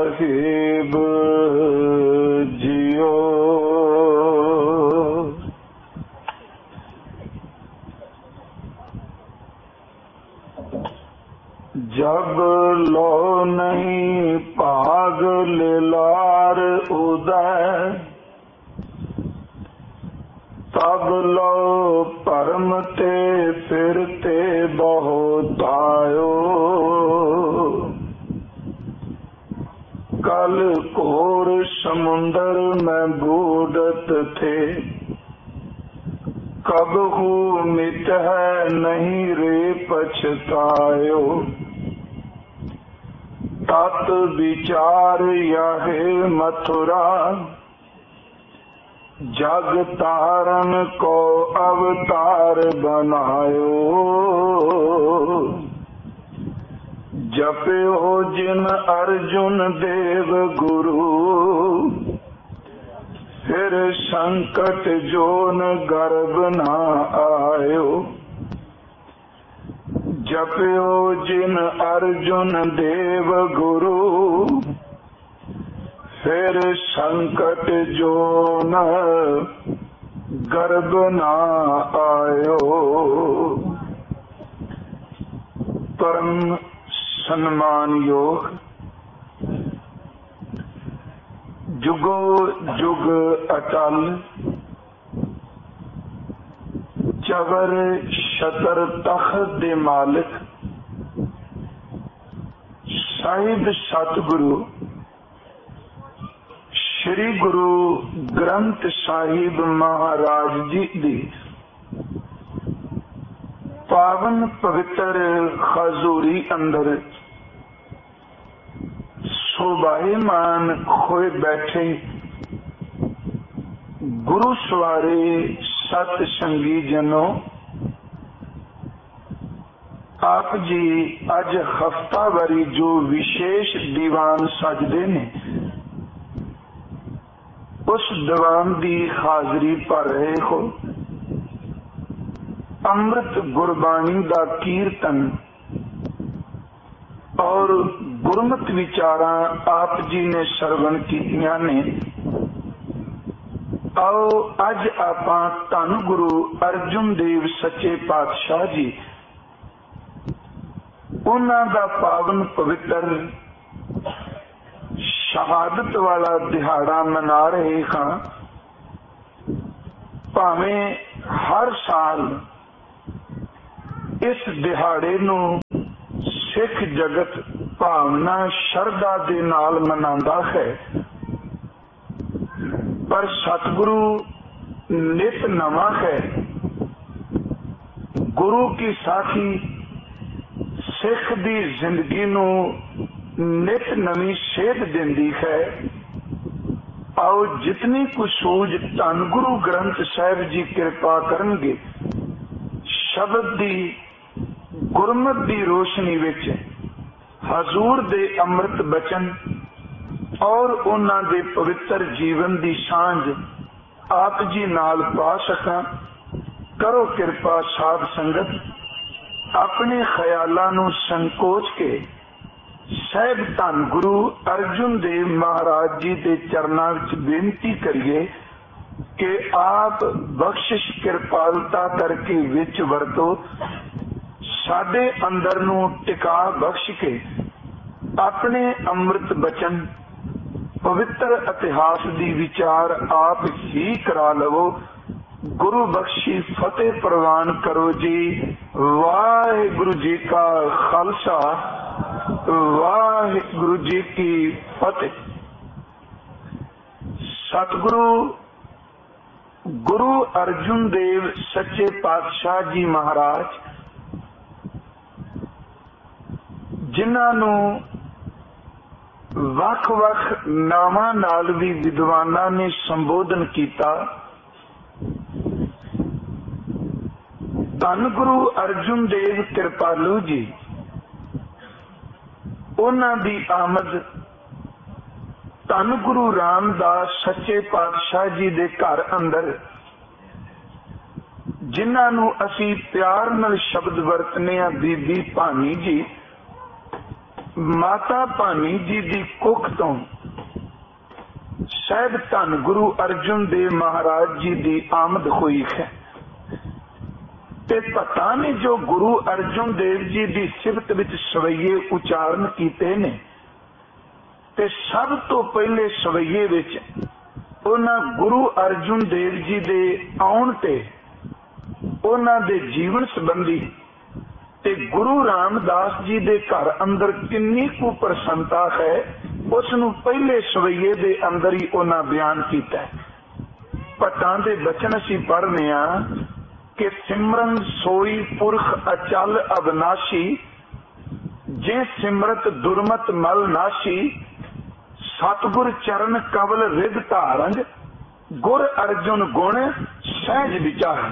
साहिब जियो। जब लो नहीं भाग लिलार उदय, तब लो परम ते फिरते बहुत आयो। कल घोर समुंदर में बूढ़त थे, कबहू मिट है नहीं रे पछतायो। तत विचार यहे मथुरा, जग तारण को अवतार बनायो। जप्यो जिन अर्जुन देव गुरु, फिर संकट जोन गर्भ न आयो। जप्यो जिन अर्जुन देव गुरु, फिर संकट जोन गर्भ न आयो। परम सन्मान योग जुगो जुग अटल, चवर शतर तख्त दे मालिक साहिब सतगुरु श्री गुरु ग्रंथ साहिब महाराज जी दी पावन पवित्र हजूरी अंदर शोभायमान होए बैठे गुरु सवारे सत संगी जनों, आप जी अज हफ्तावारी जो विशेष दीवान सजदे ने, उस दीवान की हाजरी भर रहे हो। अमृत गुरबाणी का कीर्तन और गुरमत विचारा आप जी ने सरवण कीतियां ने। आओ अज आपां धन गुरु अर्जुन देव सच्चे पातशाह जी उन्हां दा पावन पवित्र शहादत वाला दिहाड़ा मना रहे हां। भावें हर साल इस दिहाड़े नू सिख जगत भावना शरदा दे नाल मनांदा है, पर सतगुरु नित नवा है। गुरु की साखी सिख दी जिंदगी नू नित नवी सेध दिंदी है। आओ जितनी कुछ सूझ धन गुरु ग्रंथ साहिब जी कृपा करनगे, शब्द दी गुरमत दी रोशनी विच हजूर दे अमृत बचन और उन्हां दे पवित्र जीवन दी सांझ आप जी नाल पा सकां। करो कृपा साध संगत, अपने ख्यालां नूं संकोच के साहिब धन गुरु अर्जुन देव महाराज जी के चरनां विच बेनती करिए कि आप बख्शिश कृपालता करके विच वरतो, साडे अंदर नूं टिका बख्श के अपने अमृत बचन पवित्र इतिहास दी विचार आप ही करा लवो। गुरु बख्शी फतेह प्रवान करो जी। वाहिगुरु जी का खालसा, वाहिगुरु जी की फतेह। सतगुरु गुरु अर्जुन देव सच्चे पातशाह जी महाराज, जिन्हां नूं वख-वख नावां नाल भी विद्वानां ने संबोधन कीता। धन गुरु अर्जुन देव कृपालू जी, उन्हां दी आमद धन गुरु रामदास सच्चे पातशाह जी दे घर अंदर, जिन्हां नूं असीं प्यार नाल शब्द वरतने आ बीबी भानी जी, माता भानी जी दी कुख तो शायद धन गुरु अर्जुन देव महाराज जी दी आमद हुई है। ते पता ने जो गुरु अर्जुन देव जी दी सिफत विच सवैये उचारण कीते ने, ते सब तो पहले सवैये विच उन्हां गुरु अर्जुन देव जी दे आउण ते उन्हां दे जीवन संबंधी ते गुरु रामदास जी दे घर अंदर किन्नी कु प्रसन्नता है, उसनूं पहले सवैये दे अंदर ही उन्हां बयान कीता है। भट्टां दे बचन असीं पढ़ने आ कि सिमरन सोई पुरख अचल अविनाशी, जे सिमरत दुर्मत मल नाशी, सतगुर चरण कवल रिद धारंग, गुर अर्जुन गुण सहज विचार।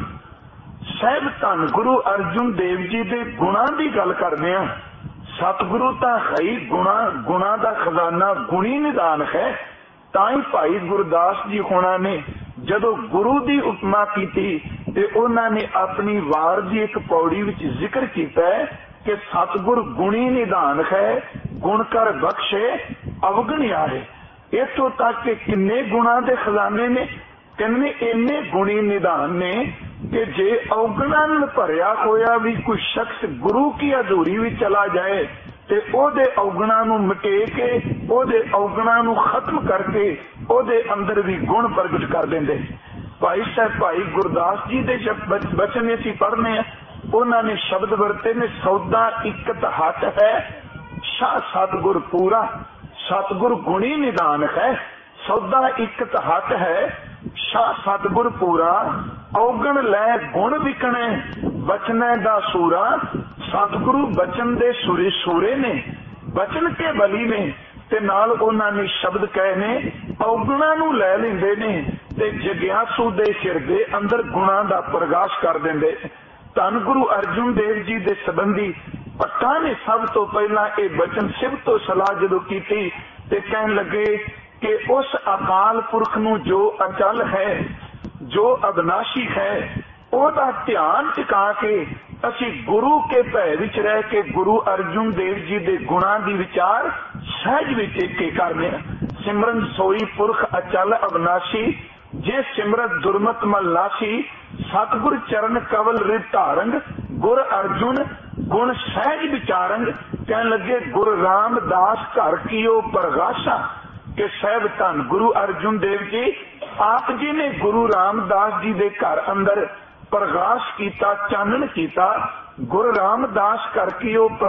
साहब धन गुरु अर्जुन देव जी दे गुणां दी गल करदे आ। सतगुरु तां है ही गुणां दा खजाना, गुणी निदान है। तां ही भाई गुरदास जी होना ने जदों गुरु दी उपमा कीती ते उन्हां ने अपनी वार दी एक पौड़ी विच जिक्र कीता है कि सतगुर गुणी निदान है, गुण कर बख्शे अवगण आए। इत्थों तक कि किन्ने गुणां दे खजाने ने, किन्ने इन्ने गुणी निदान ने कि जे अवगुणां नाल भरिया होया भी कोई शख्स गुरु की हजूरी भी चला जाए ते ओदे अवगुणां नूं मिटे के, ओदे अवगुणां नूं खत्म करके ओदे अंदर भी गुण प्रगट कर देंदे। भाई साहब भाई गुरदास जी दे बचन असीं पढ़ने आ, उन्हां ने शब्द वरते ने, सौदा इकत हट है शाह सतगुर पूरा, सतगुर गुणी निदान है। सौदा इकत हट है शाह सतगुर पूरा, औगण लै गुण विकणे बचने दा सूरा। सतगुरु बचन दे सुरे सूरे ने, बचन के बली ने, ते नाल उन्हां ने शब्द कहे ने, औगणां नूं लै लैंदे ने ते जग्यासू दे सिर दे अंदर गुणां दा प्रकाश कर दिंदे। धन गुरु अर्जुन देव जी दे संबंधी भट्टां ने सब तो पहला ये बचन सिफत तो सलाह जदों कीती ते कहन लगे कि उस अकाल पुरख नूं जो अचल है, जो अविनाशी है, ओदा ध्यान टिका के असी गुरु के भय विच रह के गुरु अर्जुन देव जी दे गुणां दी विचार सहज विच के करने। सिमरन सोई पुरख अचल अविनाशी, जे सिमरत दुर्मत मल नाशी, सतगुर चरण कवल रिद धारंग, गुर अर्जुन गुण सहज विचारंग। कहन लगे गुरु रामदास घर कीओ प्रगाशा, कि साहब धन गुरु अर्जुन देव जी आप जी ने गुरु रामदास जी दे घर अंदर प्रकाश कीता, चानन कीता। गुरु रामदास घर कीओ